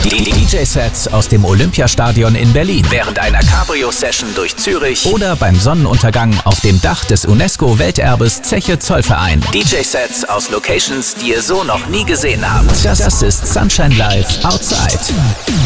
Die DJ-Sets aus dem Olympiastadion in Berlin, während einer Cabrio-Session durch Zürich oder beim Sonnenuntergang auf dem Dach des UNESCO-Welterbes Zeche Zollverein. DJ-Sets aus Locations, die ihr so noch nie gesehen habt. Das ist Sunshine Live Outside.